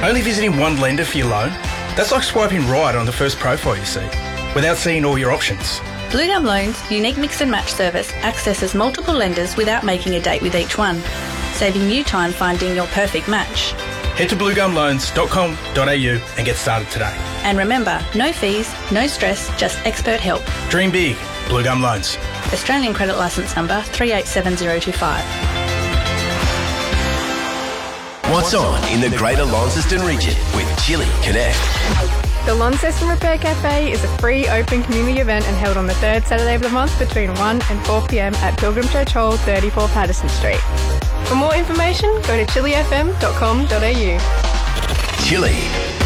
Only visiting one lender for your loan? That's like swiping right on the first profile you see, without seeing all your options. Blue Gum Loans' unique mix and match service accesses multiple lenders without making a date with each one, saving you time finding your perfect match. Head to bluegumloans.com.au and get started today. And remember, no fees, no stress, just expert help. Dream big. Blue Gum Loans. Australian Credit Licence Number 387025. What's on in the Greater Launceston region with Chili Connect? The Launceston Repair Cafe is a free open community event and held on the third Saturday of the month between 1 and 4 p.m. at Pilgrim Church Hall, 34 Patterson Street. For more information, go to chilifm.com.au. Chili